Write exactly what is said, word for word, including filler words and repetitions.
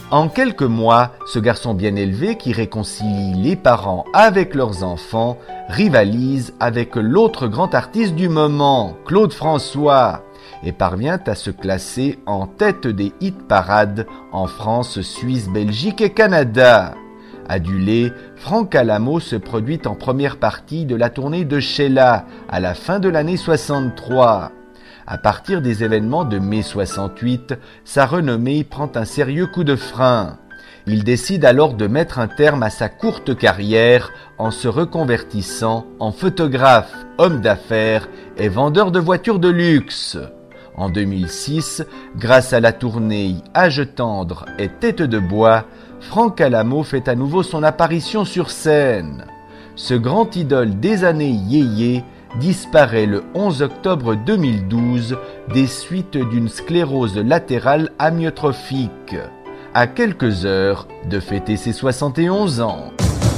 En quelques mois, ce garçon bien élevé qui réconcilie les parents avec leurs enfants rivalise avec l'autre grand artiste du moment, Claude François, et parvient à se classer en tête des hit-parades en France, Suisse, Belgique et Canada. Adulé, Franck Alamo se produit en première partie de la tournée de Sheila à la fin de l'année soixante-trois. À partir des événements de mai soixante-huit, sa renommée prend un sérieux coup de frein. Il décide alors de mettre un terme à sa courte carrière en se reconvertissant en photographe, homme d'affaires et vendeur de voitures de luxe. En deux mille six, grâce à la tournée Âge tendre et Tête de bois, Franck Alamo fait à nouveau son apparition sur scène. Ce grand idole des années yéyé disparaît le onze octobre deux mille douze des suites d'une sclérose latérale amyotrophique, à quelques heures de fêter ses soixante et onze ans.